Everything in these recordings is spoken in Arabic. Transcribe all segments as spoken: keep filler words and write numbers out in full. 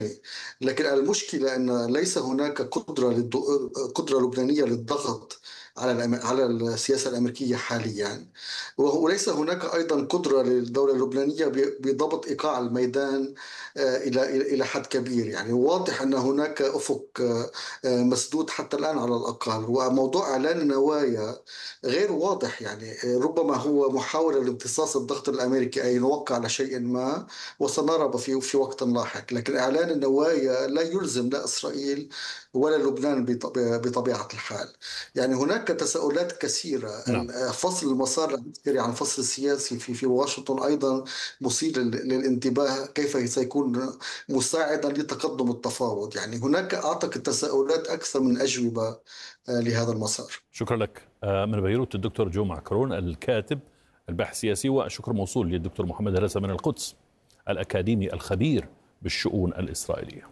لكن المشكلة أن ليس هناك قدرة للض... قدرة لبنانية للضغط على الأم... على السياسة الأمريكية حاليا. وليس هناك أيضا قدرة للدولة اللبنانية ب- بضبط إيقاع الميدان آه، إلى إلى إلى حد كبير. يعني واضح أن هناك أفق آه، آه، مسدود حتى الآن على الأقل. وموضوع إعلان النوايا غير واضح. يعني آه، ربما هو محاولة لامتصاص الضغط الأمريكي أي نوقع على شيء ما، وسنرى في في وقت لاحق. لكن إعلان النوايا لا يلزم لا إسرائيل ولا لبنان بط- بطبيعة الحال. يعني هناك تساؤلات كثيرة. نعم. فصل المسار العسكري عن الفصل السياسي في في واشنطن أيضا مثير لل- للانتباه، كيف سيكون مساعدا لتقدم التفاوض. يعني هناك أعتقد تساؤلات أكثر من أجوبة آه، لهذا المسار. شكرا لك. آه، من بيروت الدكتور جو معكرون الكاتب الباحث السياسي، والشكر موصول للدكتور محمد هرسة من القدس الأكاديمي الخبير بالشؤون الإسرائيلية.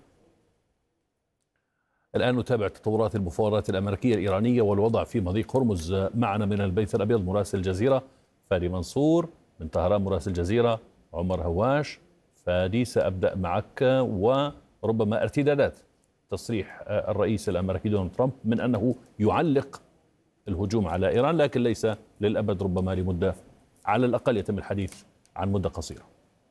الآن نتابع تطورات المفاوضات الأمريكية الإيرانية والوضع في مضيق هرمز. معنا من البيت الأبيض مراسل الجزيرة فادي منصور، من طهران مراسل الجزيرة عمر هواش. فادي، سأبدأ معك، وربما ارتدادات تصريح الرئيس الأمريكي دونالد ترامب من أنه يعلق الهجوم على إيران، لكن ليس للأبد، ربما لمدة، على الأقل يتم الحديث عن مدة قصيرة.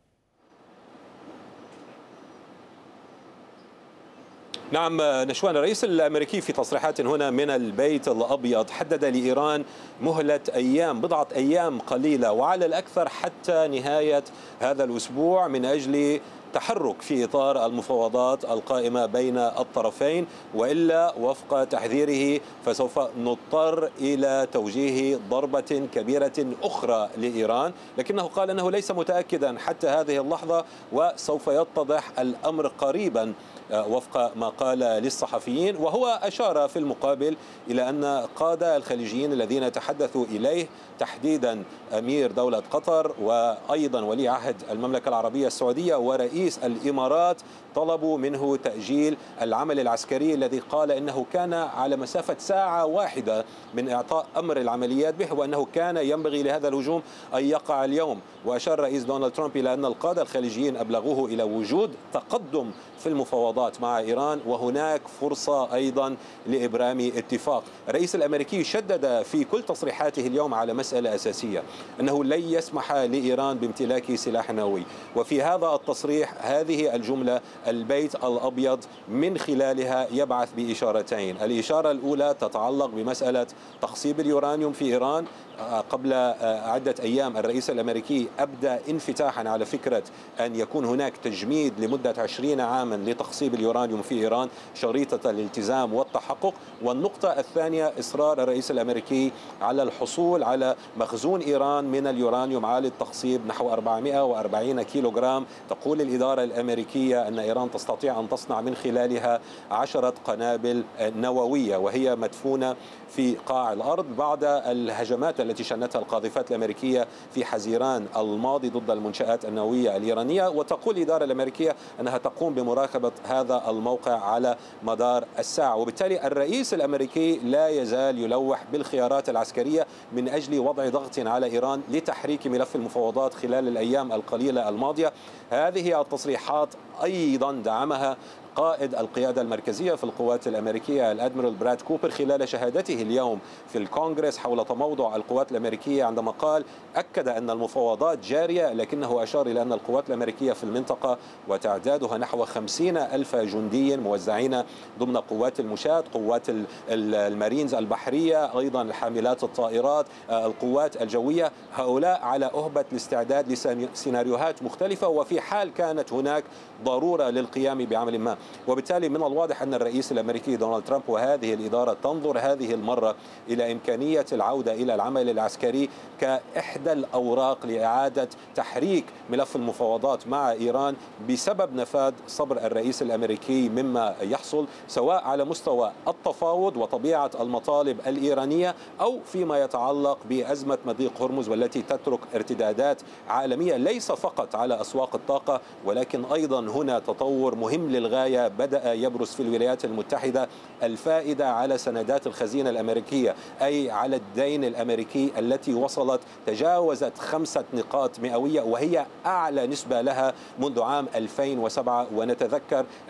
نعم نشوان، الرئيس الأمريكي في تصريحات هنا من البيت الأبيض حدد لإيران مهلة أيام، بضعة أيام قليلة، وعلى الأكثر حتى نهاية هذا الأسبوع، من أجل تحرك في إطار المفاوضات القائمة بين الطرفين، وإلا وفق تحذيره فسوف نضطر إلى توجيه ضربة كبيرة أخرى لإيران. لكنه قال أنه ليس متأكدا حتى هذه اللحظة، وسوف يتضح الأمر قريبا وفق ما قال للصحفيين. وهو أشار في المقابل إلى أن قادة الخليجيين الذين تحدثوا إليه، تحديدا أمير دولة قطر وأيضا ولي عهد المملكة العربية السعودية ورئيس الإمارات، طلبوا منه تأجيل العمل العسكري الذي قال إنه كان على مسافة ساعة واحدة من إعطاء أمر العمليات به، وأنه كان ينبغي لهذا الهجوم أن يقع اليوم. وأشار رئيس دونالد ترامب إلى أن القادة الخليجيين أبلغوه إلى وجود تقدم في المفاوضات مع إيران، وهناك فرصة أيضا لإبرام اتفاق. الرئيس الأمريكي شدد في كل تصريحاته اليوم على مسألة أساسية، أنه لن يسمح لإيران بامتلاك سلاح نووي. وفي هذا التصريح هذه الجملة البيت الأبيض من خلالها يبعث بإشارتين. الإشارة الأولى تتعلق بمسألة تخصيب اليورانيوم في إيران. قبل عدة أيام الرئيس الأمريكي أبدى انفتاحا على فكرة أن يكون هناك تجميد لمدة عشرين عاما لتخصيب اليورانيوم في إيران، شريطة الالتزام والتحقق. والنقطة الثانية إصرار الرئيس الأمريكي على الحصول على مخزون إيران من اليورانيوم عالي التخصيب نحو أربعمائة وأربعين كيلوغرام. تقول الإدارة الأمريكية أن إيران تستطيع أن تصنع من خلالها عشرة قنابل نووية، وهي مدفونة في قاع الأرض بعد الهجمات التي شنتها القاذفات الأمريكية في حزيران الماضي ضد المنشآت النووية الإيرانية. وتقول الإدارة الأمريكية أنها تقوم بمراقبة هذا الموقع على مدار الساعة. وبالتالي الرئيس الأمريكي لا يزال يلوح بالخيارات العسكرية من أجل وضع ضغط على إيران لتحريك ملف المفاوضات خلال الأيام القليلة الماضية. هذه التصريحات أيضا دعمها قائد القيادة المركزية في القوات الأمريكية الأدميرال براد كوبر خلال شهادته اليوم في الكونغرس حول تموضع القوات الأمريكية، عندما قال أكد أن المفاوضات جارية، لكنه أشار إلى أن القوات الأمريكية في المنطقة وتعدادها نحو خمسين ألف جندي موزعين ضمن قوات المشاة، قوات المارينز البحرية، أيضا الحاملات الطائرات، القوات الجوية، هؤلاء على أهبة الاستعداد لسيناريوهات مختلفة، وفي حال كانت هناك ضرورة للقيام بعمل ما. وبالتالي من الواضح أن الرئيس الأمريكي دونالد ترامب وهذه الإدارة تنظر هذه المرة إلى إمكانية العودة إلى العمل العسكري كإحدى الأوراق لإعادة تحريك ملف المفاوضات مع إيران، بسبب نفاذ صبر الرئيس الأمريكي مما يحصل سواء على مستوى التفاوض وطبيعة المطالب الإيرانية، أو فيما يتعلق بأزمة مضيق هرمز، والتي تترك ارتدادات عالمية ليس فقط على أسواق الطاقة، ولكن أيضا هنا تطور مهم للغاية بدأ يبرز في الولايات المتحدة، الفائدة على سندات الخزينة الأمريكية، أي على الدين الأمريكي التي وصلت تجاوزت خمسة نقاط مئوية، وهي أعلى نسبة لها منذ عام ألفين وسبعة. ونتذكر